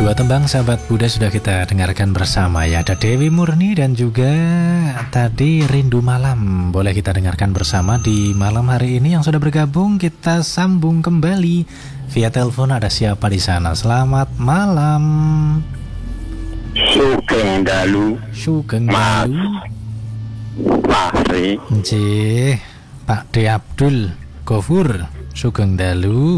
Dua tembang sahabat Buddha sudah kita dengarkan bersama ya. Ada Dewi Murni dan juga tadi Rindu Malam. Boleh kita dengarkan bersama di malam hari ini. Yang sudah bergabung kita sambung kembali via telepon. Ada siapa di sana? Selamat malam. Sugeng Dalu. Sugeng Dalu. Fahri. Nggih, Pak D Abdul Gofur. Sugeng Dalu.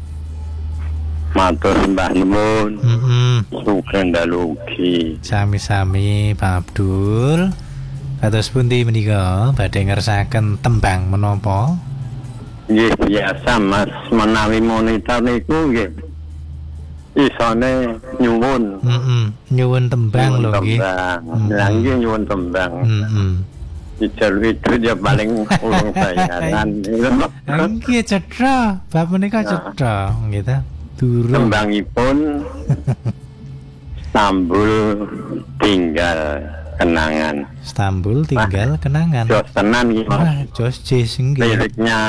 Matur sembah nuwun. Sugeng Dalu ugi. Sami-sami Pak Abdul. Kados pundi menika badhe ngersakaken tembang menapa? Nggih biasa Mas, menawi monitor niku nggih isone nyuwun. Nyuwun tembang lho nggih. Lah nggih nyuwun tembang. Widur ya paling urung bayaran. Nggih cetha, bab menika cetha nggih ta. Durung Tembangipun Istanbul tinggal kenangan. Istanbul tinggal kenangan. Jos tenan iki Mas. Jos jis nggih. Liriknya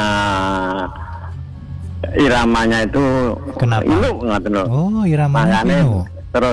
iramanya itu kenapa? Inu ngoten lho. Oh, iramanya inu. Terus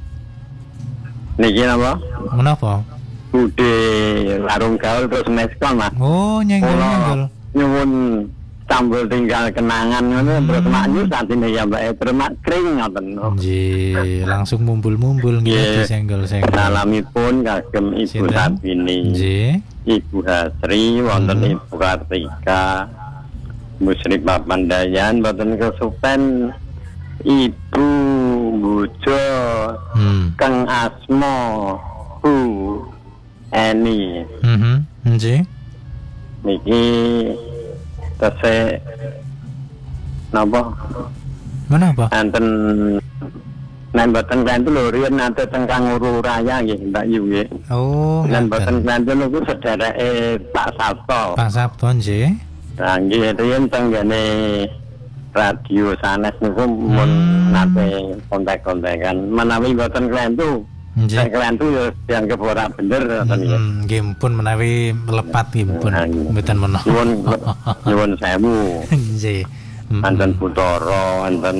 niki napa? Menapa? Bude larung gaul terus meskon Mas. Oh, nyenggol-nyenggol. Nyuwun Istanbul tinggal kenangan ngono terus maknyu santine ya Mbak terus kring ngoten. Nggih, langsung mumbul-mumbul nggih disenggol-senggol. Salamipun kagem Ibu Sabini. Nggih. Ibu Hasri wonten Ibu Kartika. Musri Papandayan boten kesupen Ibu Bujo Kang Asmo Bu Eni. Nggih. Niki tese napa? Menapa? Enten nemboten kanthi lho riyen nate teng Kanguru Raya nggih Mbak Yu nggih. Oh, nemboten kanthi niku sedereke Pak Sabto. Pak Sabto nggih. Lah nggih riyen teng ngene radio sanes niku mun nate kontak-kontakan menawi mboten klentu. Nggih. Klentu ya dianggep ora bener ngoten nggih. Nggih pun menawi melepat nggih pun mboten menawa. Nyuwun sewu. Nggih. Wonten Butara, wonten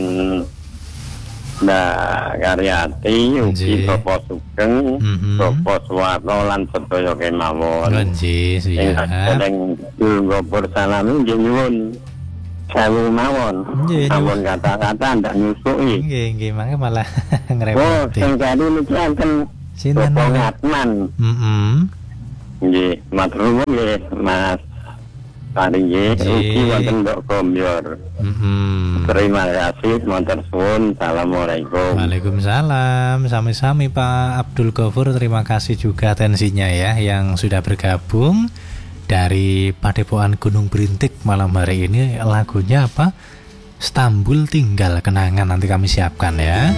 Mbak Karyati, ugi Bapak Sugeng, Bapak Suwarno lan sedaya kemawon. Nggih, siap. Ing Gopur salami nggih nyuwun sewu mawon. Sampun kata-kata ndak nyusuki. Nggih, mangke malah ngrepoti. Oh, sing kali niki enten sinten Ngatman. Nggih, matur nuwun nggih Mas. Paringgih ugi wonten Mbok Komyor. Terima kasih, matur suwun. Assalamualaikum. Waalaikumsalam. Sami-sami Pak Abdul Gofur. Terima kasih juga atensinya ya yang sudah bergabung dari Padepokan Gunung Berintik malam hari ini. Lagunya apa? Istanbul tinggal kenangan, nanti kami siapkan ya.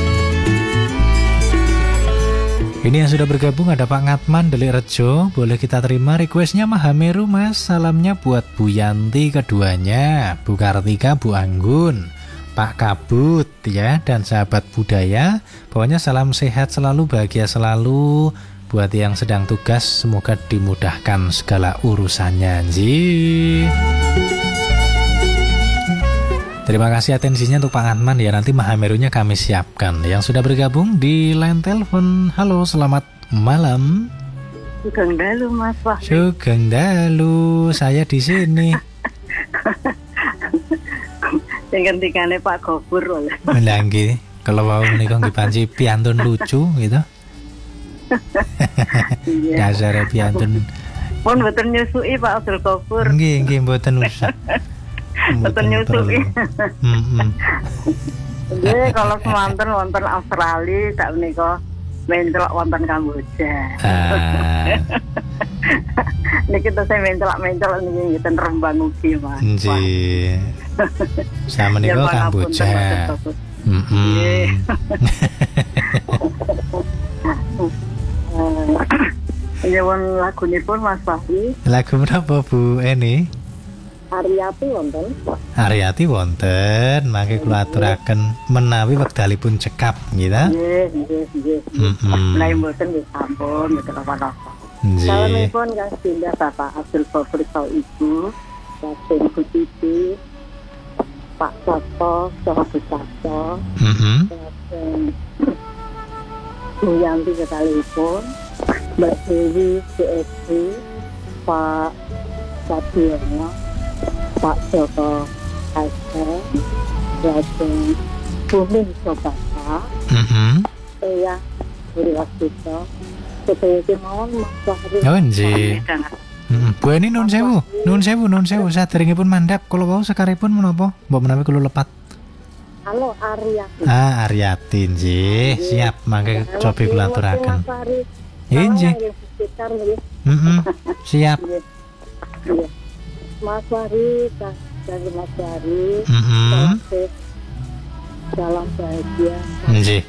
Ini yang sudah bergabung ada Pak Ngatman Delik Rejo. Boleh kita terima requestnya Mahameru Mas. Salamnya buat Bu Yanti keduanya, Bu Kartika, Bu Anggun, Pak Kabut ya, dan sahabat budaya. Pokoknya salam sehat selalu, bahagia selalu. Buat yang sedang tugas semoga dimudahkan segala urusannya. Nggih. Terima kasih atensinya untuk Pak Ngatman ya. Nanti Mahamerunya kami siapkan. Yang sudah bergabung di line telepon. Halo, selamat malam. Sugeng Dalu Mas Wahyu. Sugeng Dalu, saya di sini. Sing ngendikane Pak Gofur oleh. Lah nggih, kalau mau menika nggih panci piantun lucu gitu. Dasare piantun. Pun mboten nyusui Pak Abdul Gofur. Nggih, mboten usah. Mboten nyusui. Nggih, kalau semanten wonten Australia sak menika mencelok wonten Kamboja. Niki saya mencelok niki ngiten Rembang ugi Mas. Nggih. Sama niku Kamboja. Nyuwun lagunipun Mas Fahri. Lagu berapa Bu Eni? Ariati wonten. Ariati wonten, mangke kula aturaken menawi wekdalipun cekap nggih ta? Nggih. Menawi mboten nggih sampun mboten apa-apa. Nggih. Salamipun Kang Dinda Bapak Abdul Gofur Saw Ibu, Raden Kutiti, Pak Soto, Soho Bucato, Bu Yanti sekalipun, Mbak Dewi, BSD, Pak Sabiono, Pak Joko Hasan, Lajeng Bumi Sobata, ya, Budi Waskito, sebagai mohon Mas. Oh nggih. Bu Eni nun sewu saderengipun mandhap kula wau sekaripun menapa mbok menawi kula lepat. Halo Aryati. Aryati nggih, siap mangke cobi kula aturaken. Nggih. Siap. Mas Wari, dari Mas Wari. Salam bahagia. Nggih.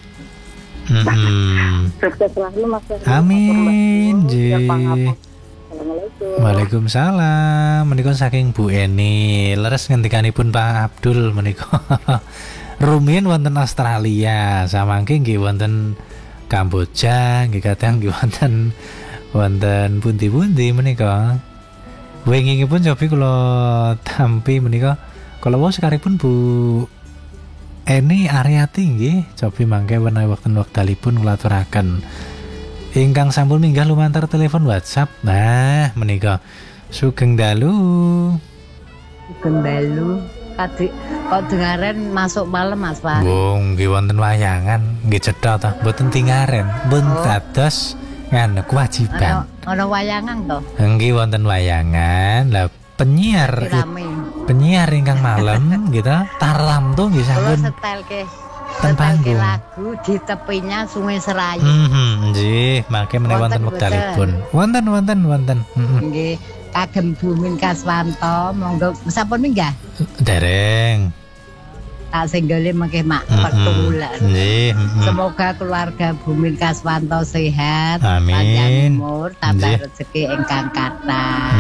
Sukses selalu Mas Wari. Amin. Nggih. Assalamualaikum. Waalaikumsalam. Menika saking Bu Eni. Leres ngendikanipun Pak Abdul menika. Rumiyin wonten Australia, samangke nggih wonten Kamboja, nggih kadang nggih wonten pundi-pundi menika. Wingingipun cobi kula tampi menika. Kula wau sekaripun Bu Eni Aryati nggih, cobi mangke menawi wekdalipun kula aturaken. Ingkang sampun minggah lumantar telepon WhatsApp. Nah, menika sugeng dalu. Sugeng dalu. Kok dengaren masuk malam Mas Pak? Wong nggih wonten wayangan, nggih cetha ta, mboten tingaren, pun dados ngene kewajiban. Ana wayangan to? Nggih wonten wayangan. Lah penyiar ingkang malam gitu, tarlamtu nggih sampun. Kula setelke ten panggung lagu di tepinya Sungai Serayu. Nggih, mangke menawi wonten wekdalipun. Wonten. Nggih, kagem Bumin Kaswanto, monggo sampun minggah? Dereng. Tak singgole mangke mak petulan. Nggih. Semoga keluarga Bumin Kaswanto sehat, amin. Panjang umur, tambah rezeki ingkang kathah.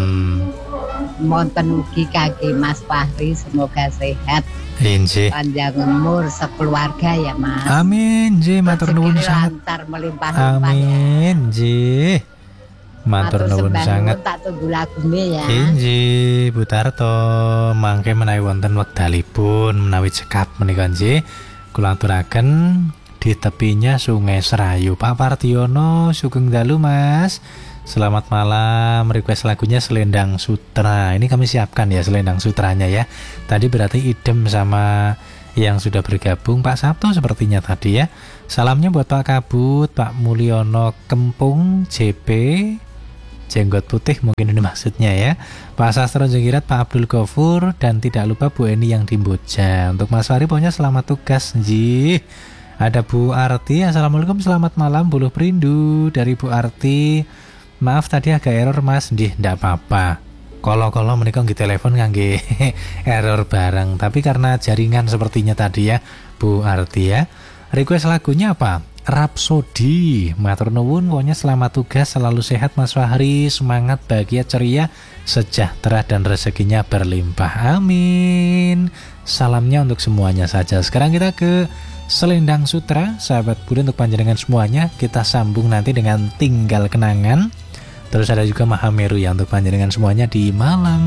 Monten ugi kaki Mas Fahri, semoga sehat. Injih. Panjang umur sekeluarga ya Mas. Amin, nggih matur nuwun sanget. Lancar melimpah-limpah. Amin, nggih. Matur nuwun sanget. Tak tunggu lagune ya. Injih, Bu Tarto, mangke menawi wonten wekdalipun menawi cekap menika nggih kula aturaken di tepinya Sungai Serayu. Pak Partiono, sugeng dalu Mas. Selamat malam, request lagunya Selendang Sutra. Ini kami siapkan ya Selendang Sutranya ya. Tadi berarti idem sama yang sudah bergabung Pak Sabto sepertinya tadi ya. Salamnya buat Pak Kabut, Pak Mulyono Kempung, JP Jenggot Putih mungkin ini maksudnya ya. Pak Sastro Jenggirat, Pak Abdul Ghafur, dan tidak lupa Bu Eni yang di Boja. Untuk Mas Fahri pokoknya selamat tugas nggih. Ada Bu Arti, Assalamualaikum, selamat malam Buluh Perindu dari Bu Arti. Maaf tadi agak error Mas, ndak apa-apa. Kalau menika nggih telepon ngangge error bareng, tapi karena jaringan sepertinya tadi ya, Bu Arti ya. Request lagunya apa? Rhapsody. Matur nuwun, pokoknya selamat tugas, selalu sehat Mas Fahri, semangat, bahagia, ceria, sejahtera dan rezekinya berlimpah. Amin. Salamnya untuk semuanya saja. Sekarang kita ke Selendang Sutra, sahabat Budi, untuk panjenengan semuanya. Kita sambung nanti dengan Tinggal Kenangan. Terus ada juga Mahameru ya untuk panjenengan semuanya di malam